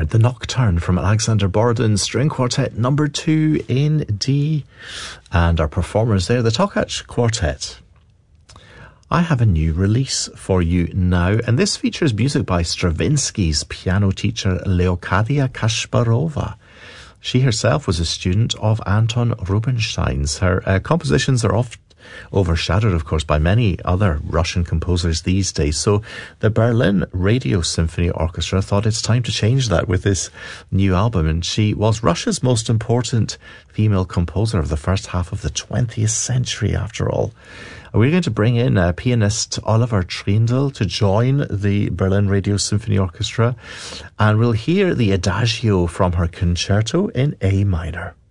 heard the Nocturne from Alexander Borodin String Quartet number 2 in D. And our performers there, the Tokach Quartet. I have a new release for you now, and this features music by Stravinsky's piano teacher Leocadia Kasparova. She herself was a student of Anton Rubinstein's. Her compositions are often overshadowed, of course, by many other Russian composers these days. So the Berlin Radio Symphony Orchestra thought it's time to change that with this new album. And she was Russia's most important female composer of the first half of the 20th century, after all. We're going to bring in pianist Oliver Trindle to join the Berlin Radio Symphony Orchestra, and we'll hear the Adagio from her concerto in A minor.